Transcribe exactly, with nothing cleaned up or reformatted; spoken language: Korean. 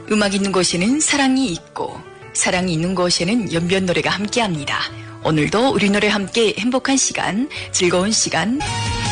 음악 있는 곳에는 사랑이 있고 사랑이 있는 곳에는 연변 노래가 함께합니다. 오늘도 우리 노래 함께 행복한 시간, 즐거운 시간